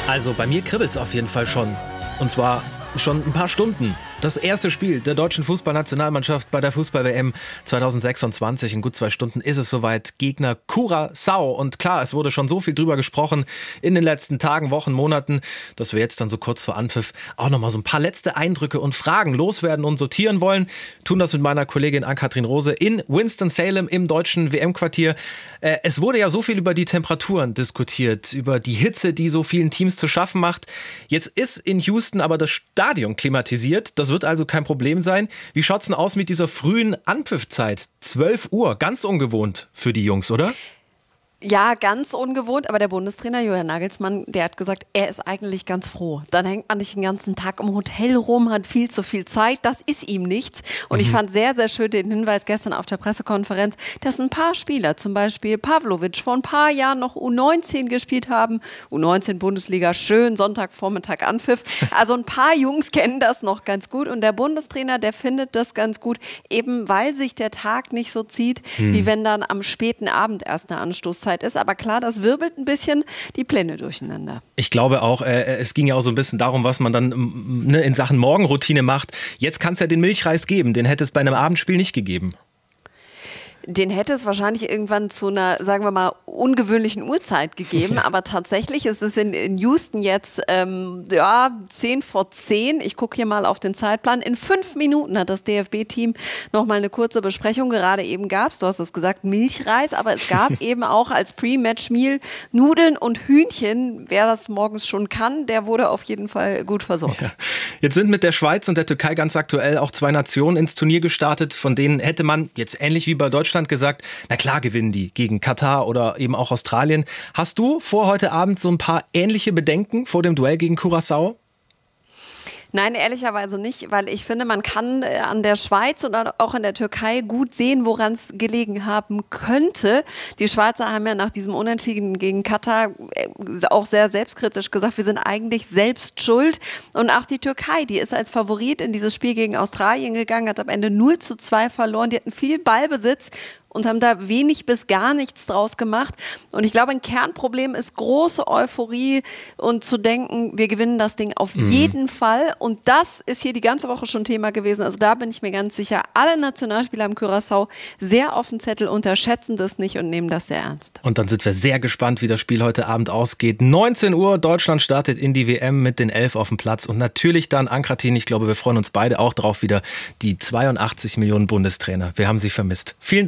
Also bei mir kribbelt's auf jeden Fall schon. Und zwar schon ein paar Stunden. Das erste Spiel der deutschen Fußballnationalmannschaft bei der Fußball-WM 2026. In gut 2 Stunden ist es soweit. Gegner Curaçao. Und klar, es wurde schon so viel drüber gesprochen in den letzten Tagen, Wochen, Monaten, dass wir jetzt dann so kurz vor Anpfiff auch nochmal so ein paar letzte Eindrücke und Fragen loswerden und sortieren wollen. Tun das mit meiner Kollegin Ann-Kathrin Rose in Winston-Salem im deutschen WM-Quartier. Es wurde ja so viel über die Temperaturen diskutiert, über die Hitze, die so vielen Teams zu schaffen macht. Jetzt ist in Houston aber das Stadion klimatisiert. Das wird also kein Problem sein. Wie schaut's denn aus mit dieser frühen Anpfiffzeit? 12 Uhr, ganz ungewohnt für die Jungs, oder? Ja, ganz ungewohnt, aber der Bundestrainer Julian Nagelsmann, der hat gesagt, er ist eigentlich ganz froh. Dann hängt man nicht den ganzen Tag im Hotel rum, hat viel zu viel Zeit, das ist ihm nichts. Und ich fand sehr, sehr schön den Hinweis gestern auf der Pressekonferenz, dass ein paar Spieler, zum Beispiel Pavlovic, vor ein paar Jahren noch U19 gespielt haben. U19-Bundesliga, schön, Sonntagvormittag Anpfiff. Also ein paar Jungs kennen das noch ganz gut. Und der Bundestrainer, der findet das ganz gut, eben weil sich der Tag nicht so zieht, wie wenn dann am späten Abend erst eine Anstoßzeit ist. Aber klar, das wirbelt ein bisschen die Pläne durcheinander. Ich glaube auch, es ging ja auch so ein bisschen darum, was man dann in Sachen Morgenroutine macht. Jetzt kann es ja den Milchreis geben, den hätte es bei einem Abendspiel nicht gegeben. Den hätte es wahrscheinlich irgendwann zu einer, sagen wir mal, ungewöhnlichen Uhrzeit gegeben. Ja. Aber tatsächlich ist es in Houston jetzt 10 vor 10. Ich gucke hier mal auf den Zeitplan. In 5 Minuten hat das DFB-Team nochmal eine kurze Besprechung. Gerade eben gab es, du hast es gesagt, Milchreis. Aber es gab eben auch als Pre-Match-Meal Nudeln und Hühnchen. Wer das morgens schon kann, der wurde auf jeden Fall gut versorgt. Ja. Jetzt sind mit der Schweiz und der Türkei ganz aktuell auch 2 Nationen ins Turnier gestartet. Von denen hätte man jetzt ähnlich wie bei Deutschland gesagt, na klar gewinnen die gegen Katar oder eben auch Australien. Hast du vor heute Abend so ein paar ähnliche Bedenken vor dem Duell gegen Curaçao? Nein, ehrlicherweise nicht, weil ich finde, man kann an der Schweiz und auch in der Türkei gut sehen, woran es gelegen haben könnte. Die Schweizer haben ja nach diesem Unentschieden gegen Katar auch sehr selbstkritisch gesagt, wir sind eigentlich selbst schuld. Und auch die Türkei, die ist als Favorit in dieses Spiel gegen Australien gegangen, hat am Ende 0:2 verloren. Die hatten viel Ballbesitz und haben da wenig bis gar nichts draus gemacht. Und ich glaube, ein Kernproblem ist große Euphorie und zu denken, wir gewinnen das Ding auf jeden Fall. Und das ist hier die ganze Woche schon Thema gewesen. Also da bin ich mir ganz sicher, alle Nationalspieler am Curaçao sehr auf dem Zettel, unterschätzen das nicht und nehmen das sehr ernst. Und dann sind wir sehr gespannt, wie das Spiel heute Abend ausgeht. 19 Uhr, Deutschland startet in die WM mit den 11 auf dem Platz. Und natürlich dann, Ann-Kathrin, ich glaube, wir freuen uns beide auch drauf wieder, die 82 Millionen Bundestrainer. Wir haben sie vermisst. Vielen Dank.